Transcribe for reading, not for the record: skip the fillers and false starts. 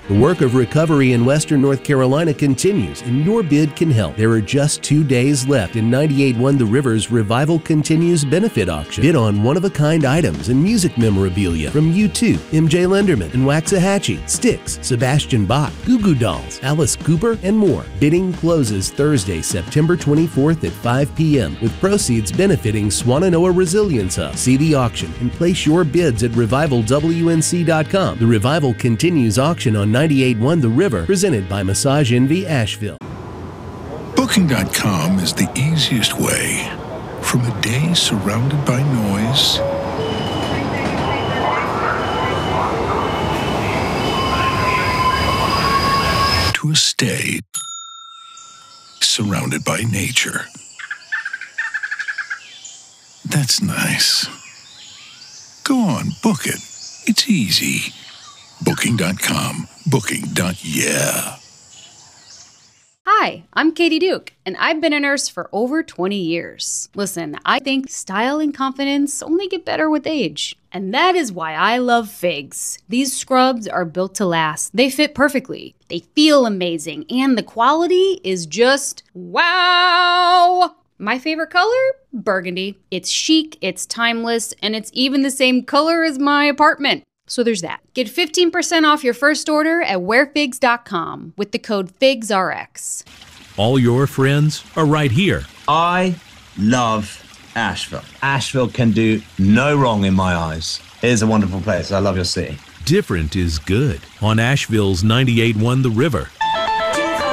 The work of recovery in Western North Carolina continues, and your bid can help. There are just 2 days left in 98.1 The River's Revival Continues benefit auction. Bid on one-of-a-kind items and music memorabilia from U2, MJ Lenderman and Waxahachie, Styx, Sebastian Bach, Goo Goo Dolls, Alice Cooper, and more. Bidding closes Thursday, September 24th at 5 p.m. with proceeds benefiting Swannanoa Resilience Hub. See the auction and place your bids at revivalwnc.com. The Revival Continues auction on 98.1 The River, presented by Massage Envy Asheville. Booking.com is the easiest way from a day surrounded by noise to a stay surrounded by nature. That's nice. Go on, book it. It's easy. Booking.com. Booking.yeah. Hi, I'm Katie Duke, and I've been a nurse for over 20 years. Listen, I think style and confidence only get better with age. And that is why I love Figs. These scrubs are built to last. They fit perfectly. They feel amazing, and the quality is just wow! My favorite color? Burgundy. It's chic, it's timeless, and it's even the same color as my apartment. So there's that. Get 15% off your first order at wearfigs.com with the code FIGSRX. All your friends are right here. I love Asheville. Asheville can do no wrong in my eyes. It is a wonderful place. I love your city. Different is good on Asheville's 98.1 The River.